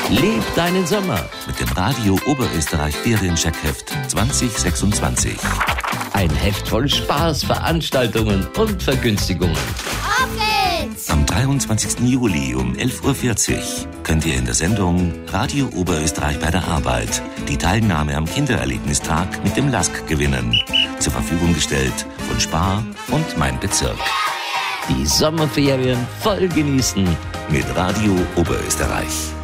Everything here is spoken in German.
Leb deinen Sommer mit dem Radio Oberösterreich Feriencheckheft 2026. Ein Heft voll Spaß, Veranstaltungen und Vergünstigungen. Auf geht's! Am 23. Juli um 11.40 Uhr könnt ihr in der Sendung Radio Oberösterreich bei der Arbeit die Teilnahme am Kindererlebnistag mit dem LASK gewinnen. Zur Verfügung gestellt von Spar und Mein Bezirk. Die Sommerferien voll genießen Mit Radio Oberösterreich.